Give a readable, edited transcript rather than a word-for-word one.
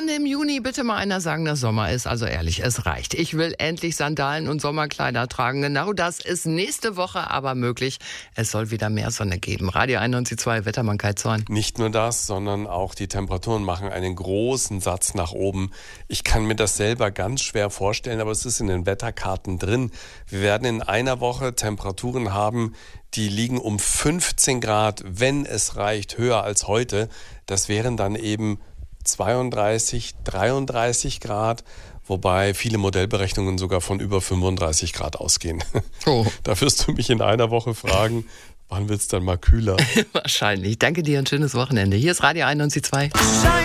Kann im Juni bitte mal einer sagen, dass Sommer ist? Also ehrlich, es reicht. Ich will endlich Sandalen und Sommerkleider tragen. Genau das ist nächste Woche aber möglich. Es soll wieder mehr Sonne geben. Radio 91.2, Wettermann Kai Zorn. Nicht nur das, sondern auch die Temperaturen machen einen großen Satz nach oben. Ich kann mir das selber ganz schwer vorstellen, aber es ist in den Wetterkarten drin. Wir werden in einer Woche Temperaturen haben, die liegen um 15 Grad, wenn es reicht, höher als heute. Das wären dann eben 32, 33 Grad, wobei viele Modellberechnungen sogar von über 35 Grad ausgehen. Oh. Da wirst du mich in einer Woche fragen, wann wird es dann mal kühler? Wahrscheinlich. Danke dir, ein schönes Wochenende. Hier ist Radio 91.2.